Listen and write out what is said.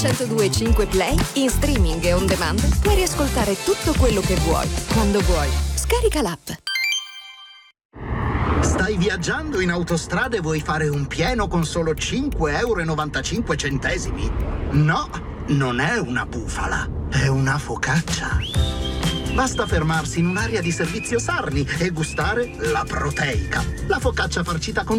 102.5 Play, in streaming e on demand, puoi riascoltare tutto quello che vuoi, quando vuoi. Scarica l'app. Stai viaggiando in autostrada e vuoi fare un pieno con solo 5,95 euro? No, non è una bufala, è una focaccia. Basta fermarsi in un'area di servizio Sarni e gustare la proteica, la focaccia farcita con